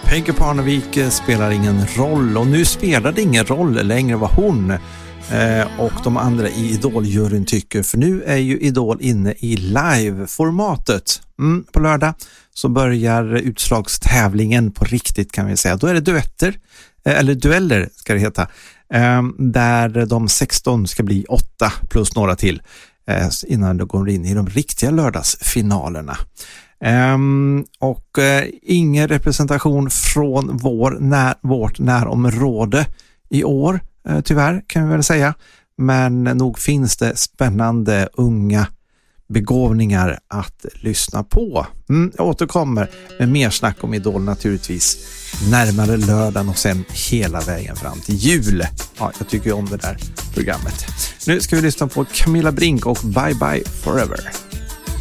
Peggy Parnevik spelar ingen roll, och nu spelar det ingen roll längre vad hon och de andra i Idol-juryn tycker, för nu är ju Idol inne i live-formatet. På lördag så börjar utslagstävlingen på riktigt, kan vi säga. Då är det duetter, eller dueller ska det heta, där de 16 ska bli 8 plus några till innan de går in i de riktiga lördagsfinalerna. Ingen representation från vårt närområde i år, tyvärr kan vi väl säga, men nog finns det spännande unga begåvningar att lyssna på. Jag återkommer med mer snack om Idol naturligtvis närmare lördagen och sen hela vägen fram till jul. Ja, jag tycker om det där programmet. Nu ska vi lyssna på Camilla Brink och Bye Bye Forever.